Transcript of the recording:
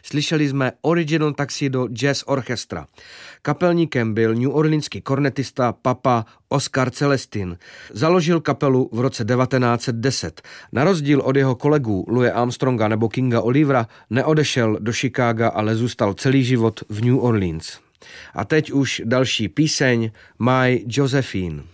Slyšeli jsme Original Tuxedo Jazz Orchestra. Kapelníkem byl New Orleanský kornetista Papa Oscar Celestin. Založil kapelu v roce 1910. Na rozdíl od jeho kolegů Louise Armstronga nebo Kinga Olivera neodešel do Chicaga, ale zůstal celý život v New Orleans. A teď už další píseň My Josephine.